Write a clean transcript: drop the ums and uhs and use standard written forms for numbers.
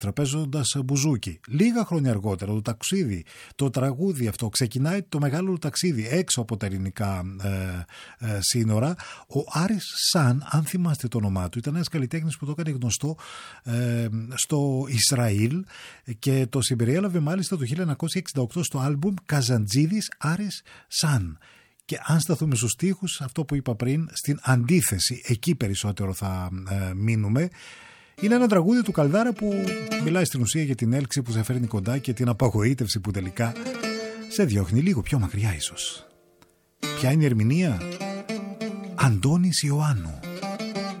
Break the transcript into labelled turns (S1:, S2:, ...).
S1: τραπέζοντας μπουζούκι. Λίγα χρόνια αργότερα το τραγούδι αυτό ξεκινάει το μεγάλο ταξίδι έξω από τα ελληνικά σύνορα. Ο Άρης Σαν, αν θυμάστε το όνομά του, ήταν ένας καλλιτέχνης που το έκανε γνωστό στο Ισραήλ και το συμπεριέλαβε μάλιστα το 1968 στο άλμπουμ Καζαντζίδης Άρης Σαν. Και αν σταθούμε στους στίχους, αυτό που είπα πριν, στην αντίθεση, εκεί περισσότερο θα μείνουμε. Είναι ένα τραγούδι του Καλδάρα που μιλάει στην ουσία για την έλξη που σε φέρνει κοντά και την απογοήτευση που τελικά σε διώχνει λίγο πιο μακριά ίσως. Ποια είναι η ερμηνεία? Αντώνης Ιωάννου.